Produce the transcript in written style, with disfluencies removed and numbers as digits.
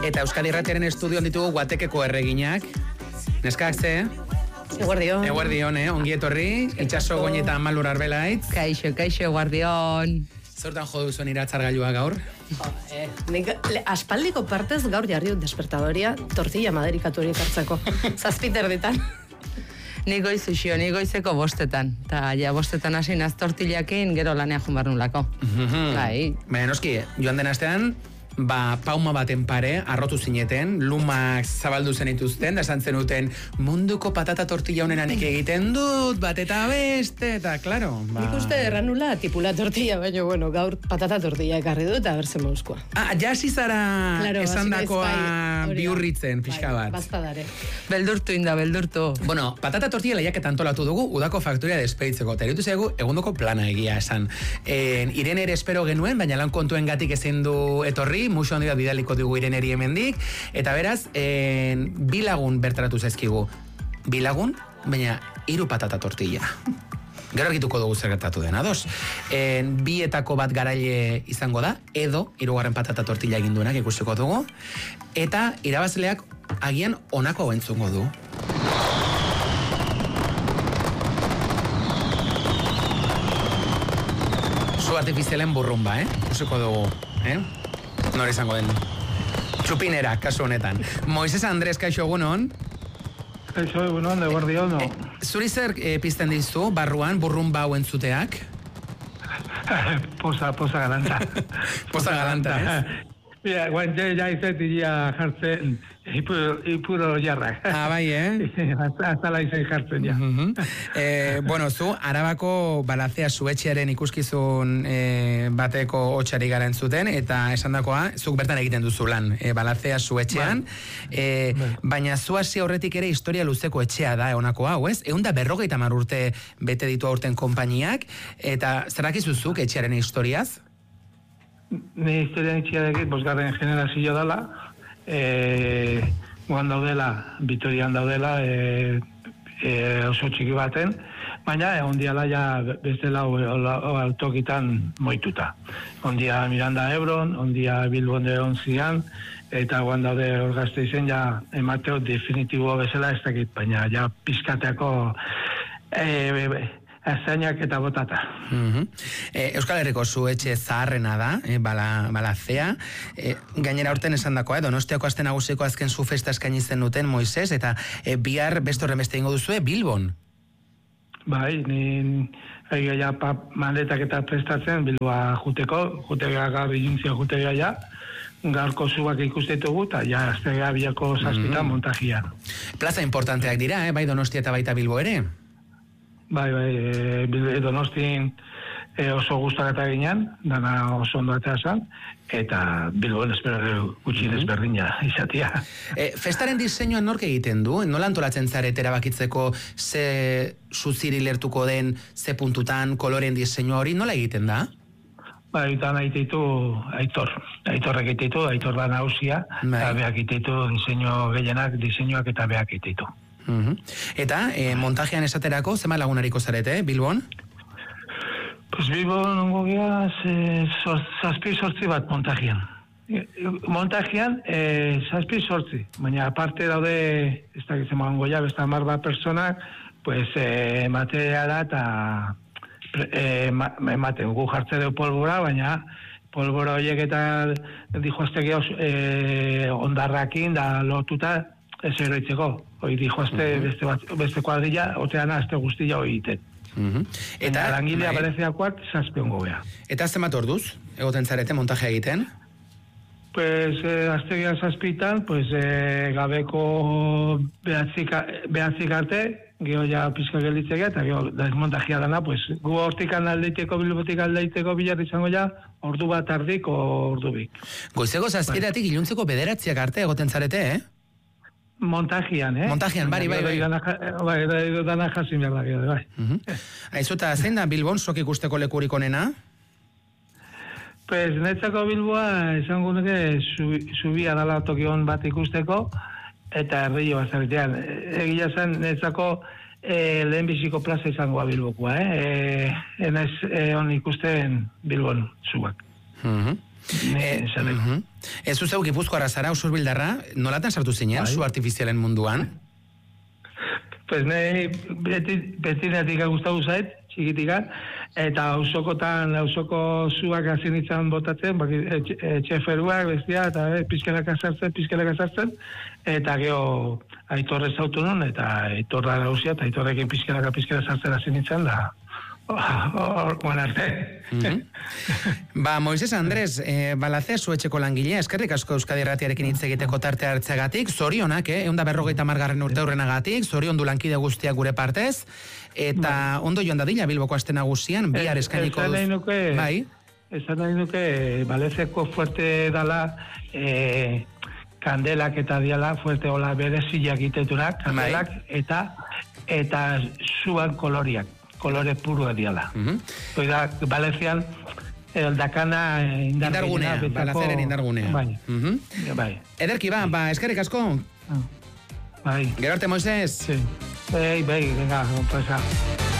Eta Euskadi Irratiaren estudioan ditugu Guatekeko erreginak. Neskak ze? Eguardion. Eguardion, ongi etorri. Itxaso Goñeta Malur Arbelaitz. Kaixo, eguardion. Zertan jo duzuen iratzargailua gaur? Nik aspaldiko partez gaur jarri dut despertadoria tortilla maderikatu hori hartzeko. 7 erditan. Ni goizeko 5:00. Ta ja 5:00 hasi naz tortillakin gero lanean joan behar nulako. Bai. Baina noski, joan den astean, pauma baten pare, arrotu zineten, lumak zabaldu zenituzten, da esan zenuten, munduko patata tortilla honenanik egiten dut, bat eta beste, eta, klaro. Nik uste erranula tipula tortilla, baina, bueno, gaur patata tortilla ekarri dut, eta berzen mauzkoa. Jasi zara esan dakoa bihurritzen, pixka bat. Bazpadare. Beldurtu. Bueno, patata tortilla lehiaketa antolatu dugu, udako faktoria despeitzeko, eta eritu zaigu, egundoko plana egia esan. Irene ere espero genuen, baina lan kontuen gatik ezin du etorri, musu handi bat bidaliko dugu Ireneri hemendik, eta beraz, 2 lagun bertaratu zaizkigu. 2 lagun, baina 3 patata tortilla. Gero argituko dugu zer gertatu den, ados. 2etako bat garaile izango da, edo 3. patata tortilla egin duenak ikusteko dugu, eta irabazleak agian honako entzungo du. Su artifizialen burrumba, ikusiko dugu, Nora izango den. Txupinera, kasu honetan. Moises Andres, kaixo egunon? Kaixo egunon, eguardion, no? Zuri zer pizten dizu, barruan, burrumba hauen zuteak? Posa galanta. Posa galanta, ez? Mira, guante ja izatia jartzen, ipuro jarrak. Bai, Azala izan jartzen, ja. Bueno, zu, Arabako Balazea Suetxearen ikuskizun bateko hotxari gara entzuten, eta esan dakoa, zuk bertan egiten duzu lan, Balazea Suetxean, baina zu hasi aurretik ere historia luzeko etxea da, honako hau, ez? 150 urte bete ditu aurten konpainiak, eta zerrakizu zuk etxearen historiaz? Ni historian itxiarekit, 5. generazio dela, guan daudela, Vitorian daudela, oso txiki baten, baina ondiala ja bestela autokitan moituta. Ondia Miranda Ebron, ondia Bilbon de Onzian, eta guan daude orgazte izen ja emateo definitibo bezala ez dakit, baina ja pizkateako azainak eta botata. Euskal Herriko Suetxe zaharrena da, Balazea. Gainera urten esan dakoa, Donostiako aste nagusiko azken zu festa eskaini zen duten Moises, eta bihar beste horren beste ingo duzue Bilbon. Bai, ni ja maletak eta prestatzen Bilboa jutega gaur iluntzia jutega ja, gaurko zuak ikustetugu, eta ja aztega biako 7 montajian. Plaza importanteak dira, bai Donostia eta baita Bilbo ere? Bai, Donostin oso gustak eta ginen, dana oso ondo eta esan, eta Bilboen espero gutxin ezberdina izatea. Festaren diseinuan nork egiten du? Nola antolatzen zaret erabakitzeko ze zuziri lertuko den, ze puntutan, koloren diseinua hori, nola egiten da? Bai, eta nahi ditu Aitorrek egititu, Aitor da nagusia, eta beak egititu diseinuak eta beak egititu. Eta, montajean esaterako, zema lagunariko zarete, Bilbon? Pues Bilbon ongo geaz, 7-8 bat montajean. Montajean, 7-8, baina aparte daude, ez dakitzen magongo ja, besta 10 bat personak, pues ematea da, eta ematen gu jartzereu polbora, baina polbora horiek eta dijoazteki ondarrakin da lotuta ez eroitzeko. Hoi dijoazte beste kuadrilla, otean azte guztia hoi iten. Eta langilea Baleziakoak 7 ongo beha. Eta zemat orduz, egoten zarete montajea egiten? Pues aztegia 7, pues gabeko behatzik arte, geho ja pizka gelditzea, eta geho desmontajea dana, pues gu hortikan aldeiteko, Bilbotik aldeiteko bilar izango ja, ordu bat ardik, ordu bik. Goizeko 7 iluntzeko 9 arte egoten zarete, Montajian, Montajian, bai. Dana jasin behar da, bai. Aizu, eta zein da Bilbon sok ikusteko lekurik onena? Pues, netzako Bilboa, esango nuke, subia dala tokion bat ikusteko, eta errillo bazartean. Egia zen, netzako lehenbiziko plaza izangoa Bilbokoa, enaiz on ikusten Bilbon subak. Ez zuzeu Gipuzkoarra zara, Usurbildarra, nolatan sartu zinen, su artifizialen munduan? Pues betinetik gustatu zait, txikitikan, eta ausoko zuak hasi nintzen botatzen, etxeferuak, bestia, eta pizkelaka sartzen, eta geho aitorrez autu nun, eta aitorra gauzia, eta aitorrekin pizkelaka sartzen hasi nintzen, da... arte. Ba, Moises Andres, Balazea zuetxeko langilea, eskerrik asko Euskadi Irratiarekin hitz egiteko tarte hartzeagatik, zorionak, 150. urte hurrenagatik, zorion du lankide guztiak gure partez, eta ondo joan dadila Bilboko aste nagusian, bihar eskainiko duz. Bai? Esan nahi nuke, Balezeko fuerte dala, kandelak eta diala, fuerte hola bereziak itetunak, kandelak, eta zuan koloriak. Kolore purua diala. Oida, Balezian, eldakana indargunea. Balazeren indargunea. Bai. Ederki, ba, eskerrik asko. Bai. Gero arte, Moises. Sí. Bai, venga, pues